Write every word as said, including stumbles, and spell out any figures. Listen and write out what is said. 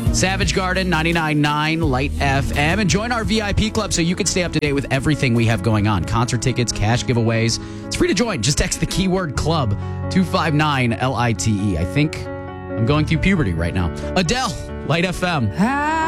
Savage Garden, ninety-nine point nine Light F M. And join our V I P club so you can stay up to date with everything we have going on. Concert tickets, cash giveaways. It's free to join. Just text the keyword club, two five nine L I T E. I think I'm going through puberty right now. Adele, Light F M.